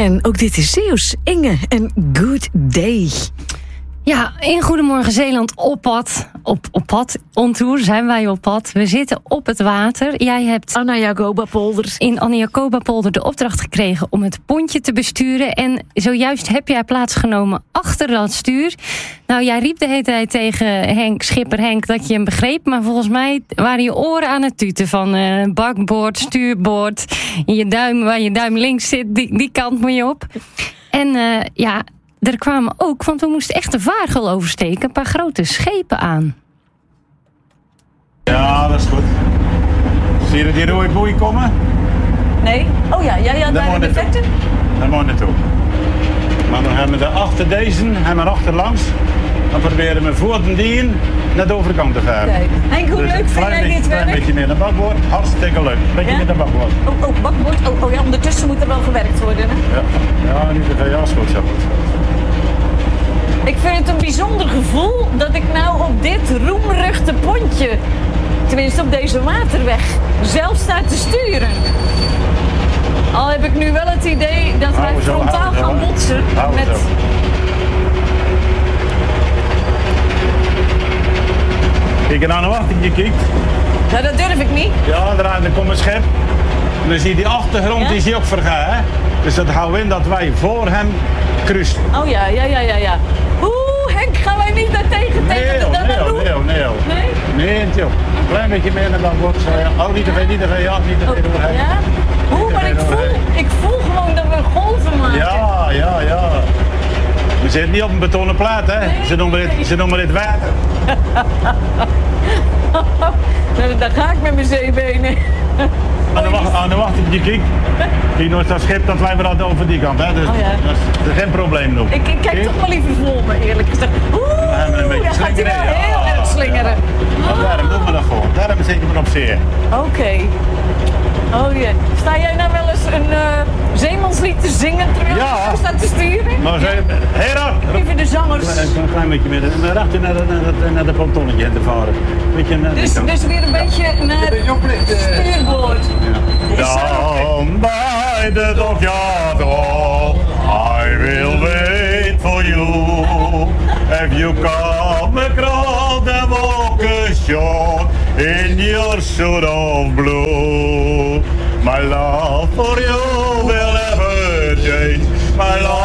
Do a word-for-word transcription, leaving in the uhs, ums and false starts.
En ook dit is Zeeuws, Inge en Good Day. Ja, in Goedemorgen Zeeland op pad. Op, op pad, on tour zijn wij op pad. We zitten op het water. Jij hebt Anna Jacoba Polder. in Anna Jacoba Polder de opdracht gekregen om het pontje te besturen. En zojuist heb jij plaatsgenomen achter dat stuur. Nou, jij riep de hele tijd tegen Henk, schipper Henk, dat je hem begreep. Maar volgens mij waren je oren aan het tuten van uh, bakboord, stuurboord. En je duim, waar je duim links zit, die, die kant moet je op. En uh, ja... Er kwamen ook, want we moesten echt de vaargel oversteken, een paar grote schepen aan. Ja, dat is goed. Zie je die rode boei komen? Nee? Oh ja, ja, ja, daar in de verte? Daar moet je naartoe. Maar dan hebben we achter deze, hebben we achterlangs. Dan proberen we voor de dien naar de overkant te varen. Okay. Henk, hoe dus leuk vind jij dit werk? Een beetje meer naar bakboord, hartstikke leuk. Een beetje Ja? meer naar bakboord. Oh, oh, bakboord. Oh, oh ja, ondertussen moet er wel gewerkt worden, hè? Ja, ja niet te veel, ja, is goed, zo goed. Ik vind het een bijzonder gevoel dat ik nou op dit roemruchte pontje, tenminste op deze waterweg, zelf sta te sturen. Al heb ik nu wel het idee dat wij Hou zo, frontaal hou zo, gaan hè. botsen Hou met... zo. Kijk, en aan de wacht, je kijkt. Nou, dat durf ik niet. Ja, daar, daar komt een schip. En dan zie je die achtergrond, Ja? die zie je ook vergaan, hè. Dus dat houdt in dat wij voor hem cruisen. Oh ja, ja, ja, ja, ja. Oeh, Henk, gaan wij niet daar tegen, Nee, tegen de joh, nee, Danaroo? joh, nee, joh, nee, joh. Nee? Nee, joh. Een klein beetje meer naar dat wordt. Oh, niet te veel, niet te veel, ja, niet te Oh, veel doorheen. ja? Oeh, maar ik voel, ik voel gewoon dat we golven maken. Ja, ja, ja. We zitten niet op een betonnen plaat, hè. Nee, Ze noemen nee. dit, ze noemen dit water. Nou, daar ga ik met mijn zeebenen. Aan de wacht, aan de wacht, je kijkt. Kijk, nog dat schip, dat wij weer over die kant, hè. Dus Oh, ja. dat, is, dat is geen probleem nog. Ik, ik kijk toch maar liever voor me, eerlijk gezegd. Oeh, hebben een beetje daar gaat hij wel slingeren, ja. heel erg slingeren. Maar daarom doen we dat voor. Daarom zit je maar op zeer. Oké. Oh jee. Sta jij nou wel eens een uh, zeemanslied te zingen terwijl Ja. je staat te sturen? Maar ze, Hera! Even de zangers. Een klein beetje meer naar achter naar, naar, naar, naar de pontonnetje te varen. Beetje naar die Dus, kant. dus weer een beetje naar het stuurboord. Down by the dockyard wall, I will wait for you. If you come across the walker shore in your suit of blue, my love for you will ever change. My love